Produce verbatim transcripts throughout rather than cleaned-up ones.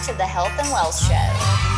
to the Health and Wealth Show.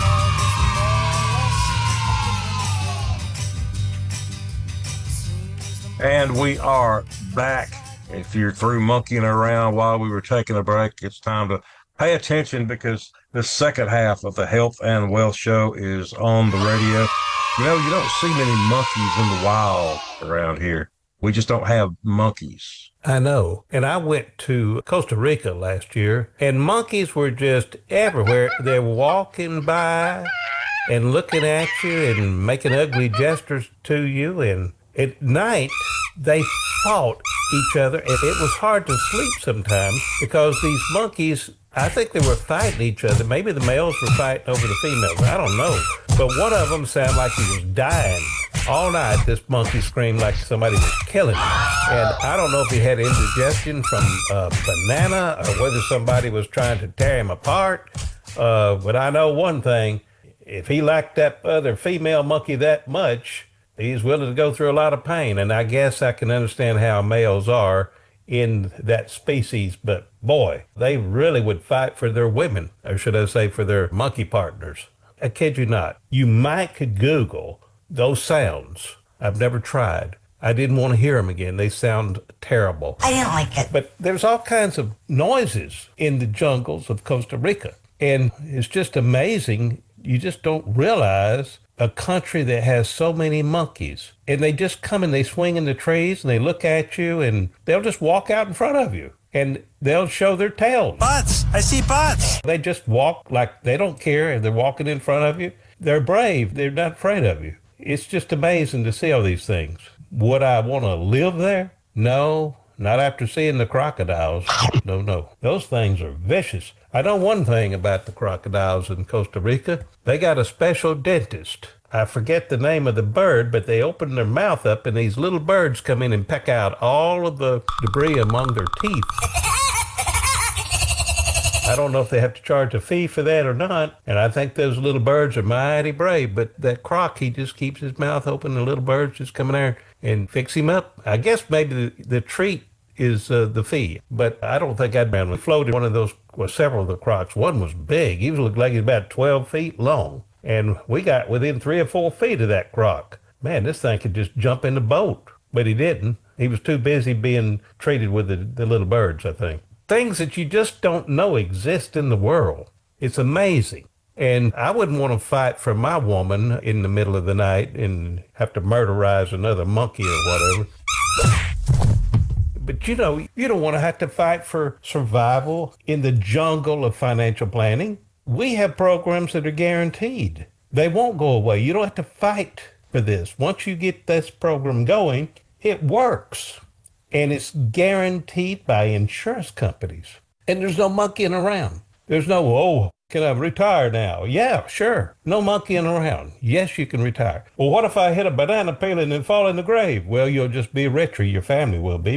And we are back. If you're through monkeying around while we were taking a break, it's time to pay attention because the second half of the Health and Wealth Show is on the radio. You know, you don't see many monkeys in the wild around here. We just don't have monkeys. I know. And I went to Costa Rica last year, and monkeys were just everywhere. They're walking by and looking at you and making ugly gestures to you. And at night, they fought each other. And it was hard to sleep sometimes because these monkeys, I think they were fighting each other. Maybe the males were fighting over the females. I don't know. But one of them sounded like he was dying. All night, this monkey screamed like somebody was killing him. And I don't know if he had indigestion from a banana or whether somebody was trying to tear him apart. Uh, but I know one thing. If he liked that other female monkey that much, he's willing to go through a lot of pain. And I guess I can understand how males are in that species. But boy, they really would fight for their women, or should I say for their monkey partners. I kid you not. You might could Google those sounds. I've never tried. I didn't want to hear them again. They sound terrible. I didn't like it. But there's all kinds of noises in the jungles of Costa Rica. And it's just amazing. You just don't realize a country that has so many monkeys. And they just come and they swing in the trees and they look at you and they'll just walk out in front of you. And they'll show their tails. Butts! I see butts! They just walk like they don't care if they're walking in front of you. They're brave. They're not afraid of you. It's just amazing to see all these things. Would I want to live there? No, not after seeing the crocodiles. No, no. Those things are vicious. I know one thing about the crocodiles in Costa Rica. They got a special dentist. I forget the name of the bird, but they open their mouth up and these little birds come in and peck out all of the debris among their teeth. I don't know if they have to charge a fee for that or not. And I think those little birds are mighty brave. But that croc, he just keeps his mouth open. The little birds just come in there and fix him up. I guess maybe the, the treat is uh, the fee. But I don't think I'd be floated one of those, well, several of the crocs. One was big. He looked like he was about twelve feet long. And we got within three or four feet of that croc. Man, this thing could just jump in the boat. But he didn't. He was too busy being treated with the, the little birds, I think. Things that you just don't know exist in the world. It's amazing. And I wouldn't want to fight for my woman in the middle of the night and have to murderize another monkey or whatever. But you know, you don't want to have to fight for survival in the jungle of financial planning. We have programs that are guaranteed. They won't go away. You don't have to fight for this. Once you get this program going, it works. And it's guaranteed by insurance companies. And there's no monkeying around. There's no, oh, can I retire now? Yeah, sure. No monkeying around. Yes, you can retire. Well, what if I hit a banana peel and then fall in the grave? Well, you'll just be richer. Your family will be.